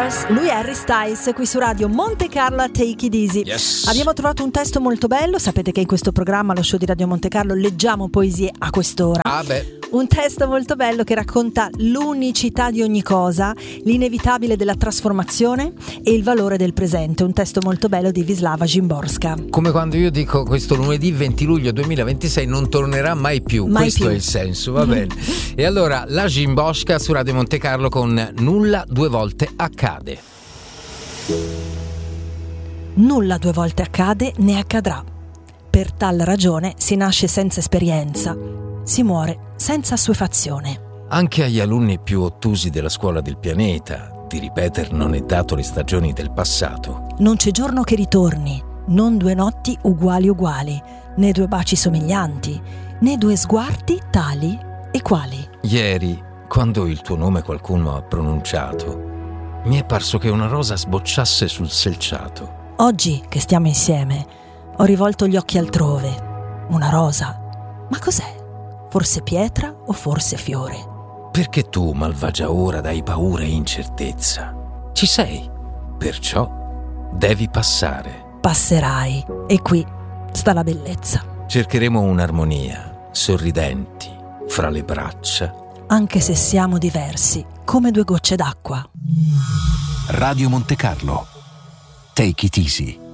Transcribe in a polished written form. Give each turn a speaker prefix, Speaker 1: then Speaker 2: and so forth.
Speaker 1: Styles, lui è Harry Styles, qui su Radio Monte Carlo a Take It Easy.
Speaker 2: Yes.
Speaker 1: Abbiamo trovato un testo molto bello, sapete che in questo programma, lo show di Radio Monte Carlo, leggiamo poesie a quest'ora. Un testo molto bello che racconta l'unicità di ogni cosa, l'inevitabile della trasformazione e il valore del presente. Un testo molto bello di Wisława Szymborska.
Speaker 2: Come quando io dico questo lunedì 20 luglio 2026 non tornerà mai più. Questo è il senso, va bene. E allora la Szymborska su Radio Monte Carlo con Nulla due volte accade.
Speaker 1: Nulla due volte accade né accadrà. Per tal ragione si nasce senza esperienza, si muore senza assuefazione.
Speaker 2: Anche agli alunni più ottusi della scuola del pianeta di ripeter non è dato le stagioni del passato.
Speaker 1: Non c'è giorno che ritorni, non due notti uguali, né due baci somiglianti, né due sguardi tali e quali.
Speaker 2: Ieri, quando il tuo nome qualcuno ha pronunciato, mi è parso che una rosa sbocciasse sul selciato.
Speaker 1: Oggi che stiamo insieme, ho rivolto gli occhi altrove. Una rosa? Ma cos'è? Forse pietra o forse fiore?
Speaker 2: Perché tu, malvagia ora, dai paura e incertezza. Ci sei, perciò devi passare.
Speaker 1: Passerai, e qui sta la bellezza.
Speaker 2: Cercheremo un'armonia, sorridenti, fra le braccia.
Speaker 1: Anche se siamo diversi, come due gocce d'acqua.
Speaker 3: Radio Monte Carlo. Take it easy.